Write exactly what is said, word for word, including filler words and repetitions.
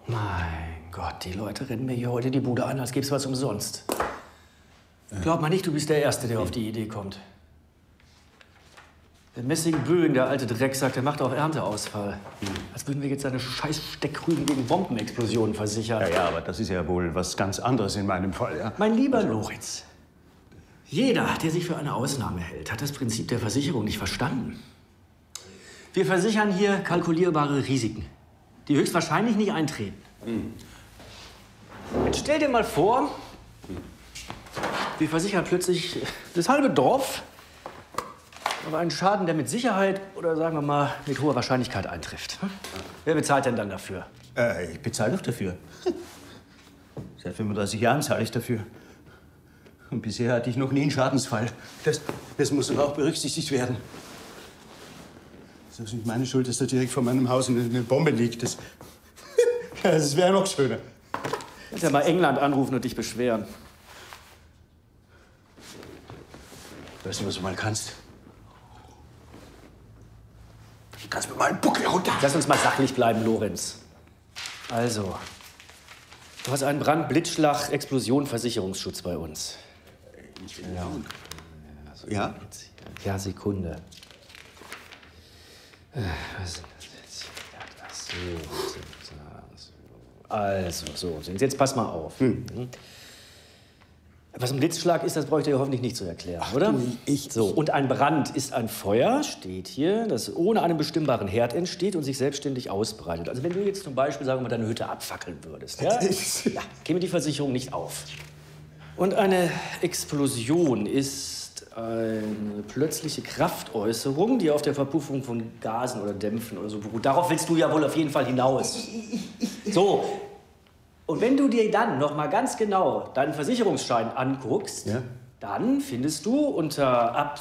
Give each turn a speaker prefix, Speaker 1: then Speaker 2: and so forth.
Speaker 1: Mein Gott, die Leute rennen mir hier heute die Bude an, als gäbe es was umsonst. Glaub mal nicht, du bist der Erste, der auf die Idee kommt. Der Messing-Böen, der alte Drecksack, der macht auch Ernteausfall. Hm. Als würden wir jetzt seine scheiß Steckrüben gegen Bombenexplosionen versichern.
Speaker 2: Ja, ja, aber das ist ja wohl was ganz anderes in meinem Fall, ja?
Speaker 1: Mein lieber Lorenz, jeder, der sich für eine Ausnahme hält, hat das Prinzip der Versicherung nicht verstanden. Wir versichern hier kalkulierbare Risiken, die höchstwahrscheinlich nicht eintreten. Hm. Jetzt stell dir mal vor, wir versichern plötzlich das halbe Dorf, aber einen Schaden, der mit Sicherheit oder sagen wir mal mit hoher Wahrscheinlichkeit eintrifft. Wer bezahlt denn dann dafür?
Speaker 2: Äh, ich bezahle doch dafür. Seit fünfunddreißig Jahren zahle ich dafür. Und bisher hatte ich noch nie einen Schadensfall. Das, das muss doch auch berücksichtigt werden. Das ist nicht meine Schuld, dass da direkt vor meinem Haus eine, eine Bombe liegt. Das, das wäre noch schöner.
Speaker 1: Du kannst ja mal England anrufen und dich beschweren.
Speaker 2: Weißt du, was du mal kannst? Du kannst mir mal einen Buckel runter.
Speaker 1: Lass uns mal sachlich bleiben, Lorenz. Also, du hast einen Brand, Blitzschlag, Explosion, Versicherungsschutz bei uns. Ja.
Speaker 2: Ja?
Speaker 1: Ja, Sekunde. Äh, Was sind das jetzt? Ja, das so. Also, so. so. Jetzt pass mal auf. Hm. Was ein Blitzschlag ist, das brauche ich dir hoffentlich nicht zu erklären,
Speaker 2: Ach,
Speaker 1: oder?
Speaker 2: Du, ich,
Speaker 1: so, und ein Brand ist ein Feuer, steht hier, das ohne einen bestimmbaren Herd entsteht und sich selbstständig ausbreitet. Also wenn du jetzt zum Beispiel, sagen wir mal, deine Hütte abfackeln würdest, ja, ja, käme die Versicherung nicht auf. Und eine Explosion ist eine plötzliche Kraftäußerung, die auf der Verpuffung von Gasen oder Dämpfen oder so beruht. Darauf willst du ja wohl auf jeden Fall hinaus. So. Und wenn du dir dann noch mal ganz genau deinen Versicherungsschein anguckst, ja, dann findest du unter Ab